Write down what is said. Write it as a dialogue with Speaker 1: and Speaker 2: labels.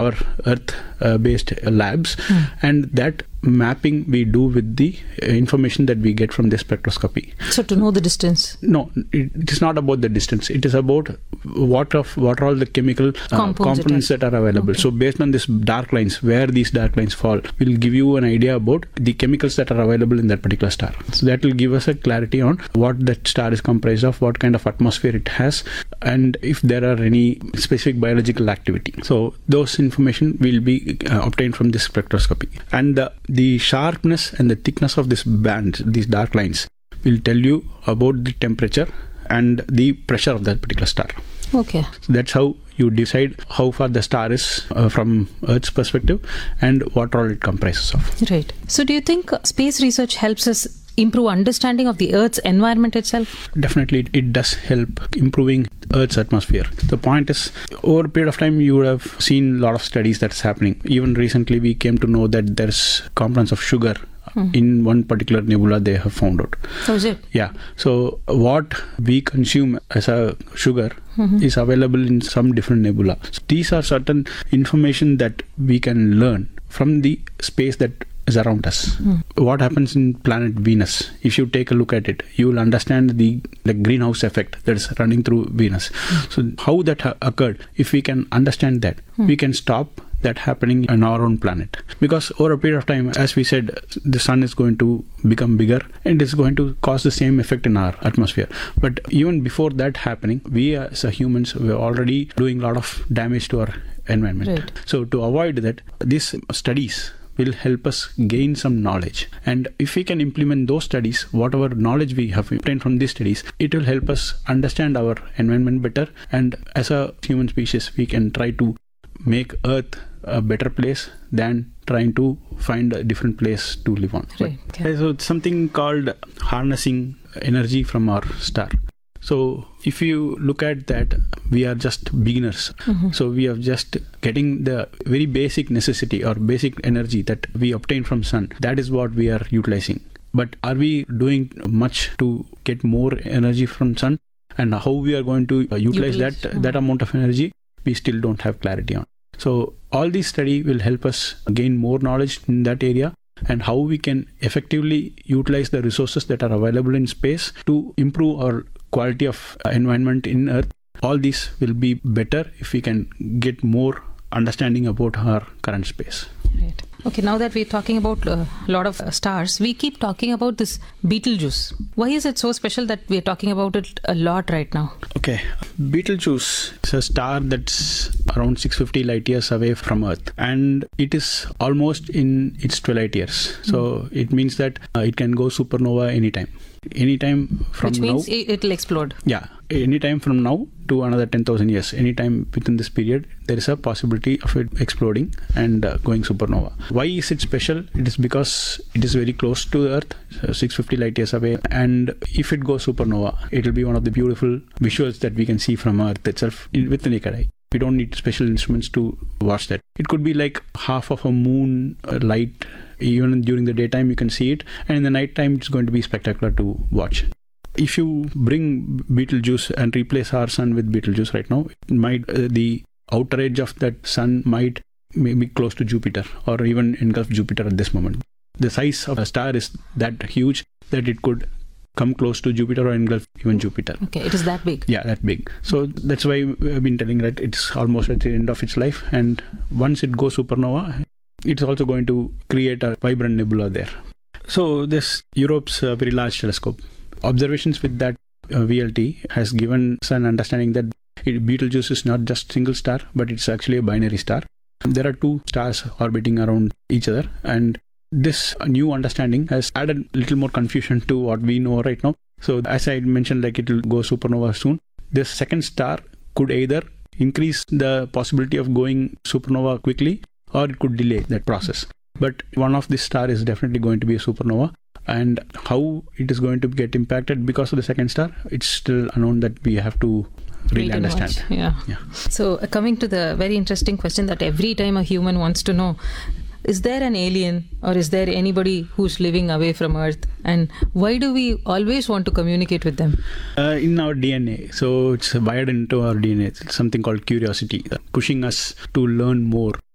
Speaker 1: our Earth-based labs, and that mapping we do with the information that we get from the spectroscopy.
Speaker 2: So to know the distance?
Speaker 1: No, it is not about the distance. It is about what are all the chemical components that are available. Okay. So based on this dark lines, where these dark lines fall, will give you an idea about the chemicals that are available in that particular star. So that will give us a clarity on what that star is comprised of, what kind of atmosphere it has, and if there are any specific biological activity. So those information will be obtained from this spectroscopy. And the sharpness and the thickness of this band, these dark lines, will tell you about the temperature and the pressure of that particular star.
Speaker 2: Okay.
Speaker 1: So that's how you decide how far the star is from Earth's perspective and what all it comprises of.
Speaker 2: Right. So do you think space research helps us improve understanding of the Earth's environment itself?
Speaker 1: Definitely, it does help improving Earth's atmosphere. The point is, over a period of time, you would have seen a lot of studies that's happening. Even recently, we came to know that there's components of sugar in one particular nebula they have found out.
Speaker 2: Oh, is it?
Speaker 1: Yeah. So what we consume as a sugar is available in some different nebula. So these are certain information that we can learn from the space that is around us. What happens in planet Venus? If you take a look at it, you will understand the greenhouse effect that is running through Venus. So how that occurred, if we can understand that, we can stop that happening on our own planet. Because over a period of time, as we said, the sun is going to become bigger and it's going to cause the same effect in our atmosphere. But even before that happening, we as humans, we're already doing a lot of damage to our environment.
Speaker 2: Right.
Speaker 1: So to avoid that, these studies will help us gain some knowledge. And if we can implement those studies, whatever knowledge we have obtained from these studies, it will help us understand our environment better. And as a human species, we can try to make Earth a better place than trying to find a different place to live on.
Speaker 2: Right. Okay.
Speaker 1: So it's something called harnessing energy from our star. So if you look at that, we are just beginners. So we are just getting the very basic necessity or basic energy that we obtain from sun. That is what we are utilizing. But are we doing much to get more energy from sun? And how we are going to utilize that amount of energy, we still don't have clarity on. So all this study will help us gain more knowledge in that area, and how we can effectively utilize the resources that are available in space to improve our quality of environment in Earth. All these will be better if we can get more understanding about our current space.
Speaker 2: Right. Okay, now that we're talking about a lot of stars, we keep talking about this Betelgeuse. Why is it so special that we're talking about it a lot right now?
Speaker 1: Okay, Betelgeuse is a star that's around 650 light years away from Earth, and it is almost in its twilight years. So it means that it can go supernova anytime from
Speaker 2: Which
Speaker 1: now.
Speaker 2: means it'll explode.
Speaker 1: Yeah, anytime from now to another 10,000 years. Anytime within this period, there is a possibility of it exploding and going supernova. Why is it special? It is because it is very close to the Earth, 650 light years away. And if it goes supernova, it will be one of the beautiful visuals that we can see from Earth itself with the naked eye. We don't need special instruments to watch that. It could be like half of a moon light. Even during the daytime, you can see it. And in the nighttime, it's going to be spectacular to watch. If you bring Betelgeuse and replace our sun with Betelgeuse right now, it might the outer edge of that sun might be close to Jupiter or even engulf Jupiter at this moment. The size of a star is that huge that it could come close to Jupiter or engulf even Jupiter.
Speaker 2: Okay, it is that big.
Speaker 1: Yeah, that big. So that's why I've been telling that it's almost at the end of its life, and once it goes supernova, it's also going to create a vibrant nebula there. So this Europe's very large telescope, observations with that VLT has given us an understanding that Betelgeuse is not just single star, but it's actually a binary star. There are two stars orbiting around each other, and this new understanding has added a little more confusion to what we know right now. So as I mentioned, like it will go supernova soon. This second star could either increase the possibility of going supernova quickly, or it could delay that process. But one of this star is definitely going to be a supernova. And how it is going to get impacted because of the second star, it's still unknown. That we have to really understand.
Speaker 2: Yeah. So coming to the very interesting question that every time a human wants to know, is there an alien or is there anybody who's living away from Earth, and why do we always want to communicate with them?
Speaker 1: In our DNA, so it's wired into our DNA. It's something called curiosity, pushing us to learn more